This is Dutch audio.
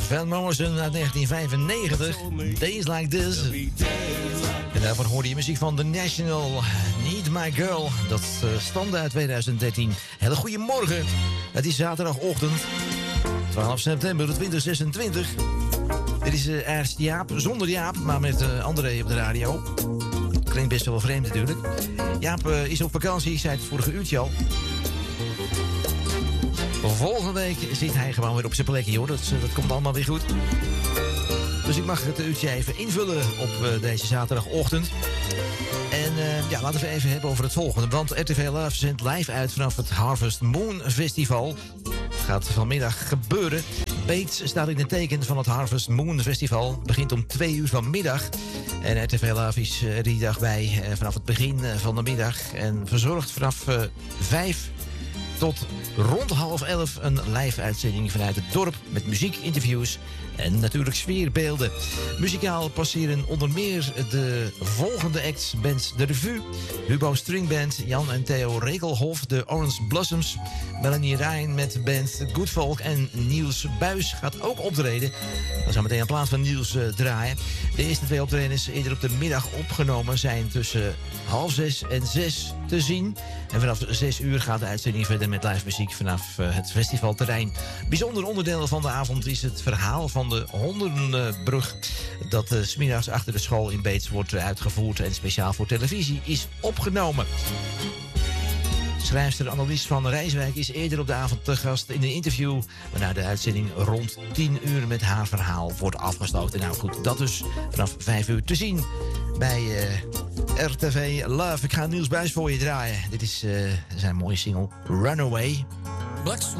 Van Morrison uit 1995. Days Like This. En daarvan hoorde je muziek van The National. Need My Girl. Dat stamde uit 2013. Hele goede morgen. Het is zaterdagochtend. 12 september 2026. Dit is eerst Jaap, zonder Jaap, maar met André op de radio. Klinkt best wel vreemd natuurlijk. Jaap is op vakantie, ik zei het vorige uurtje al. Volgende week zit hij gewoon weer op zijn plekje, hoor. Dat komt allemaal weer goed. Dus ik mag het uurtje even invullen op deze zaterdagochtend. En laten we even hebben over het volgende. Want RTV Love zendt live uit vanaf het Harvest Moon Festival. Het gaat vanmiddag gebeuren. Bates staat in het teken van het Harvest Moon Festival. Het begint om 2 uur vanmiddag. En RTV Love is die dag bij vanaf het begin van de middag. En verzorgt vanaf 5 tot rond 10:30 een live-uitzending vanuit het dorp met muziek, interviews en natuurlijk sfeerbeelden. Muzikaal passeren onder meer de volgende acts: bands De Revue, Hubo Stringband, Jan en Theo Rekelhof, de Orange Blossoms, Melanie Rijn met band Good Folk en Niels Buis gaat ook optreden. We gaan meteen een plaat van Niels draaien. De eerste 2 optredens eerder op de middag opgenomen zijn tussen 5:30 en 6 te zien. En vanaf 6 uur gaat de uitzending verder met live muziek vanaf het festivalterrein. Bijzonder onderdeel van de avond is het verhaal van de Hondenbrug. Dat 's middags achter de school in Beets wordt uitgevoerd en speciaal voor televisie is opgenomen. Schrijfster Annelies van Rijswijk is eerder op de avond te gast in een interview, waarna de uitzending rond 10 uur met haar verhaal wordt afgesloten. Nou goed, dat dus vanaf 5 uur te zien bij RTV Love. Ik ga Niels Buis voor je draaien. Dit is zijn mooie single Runaway. Black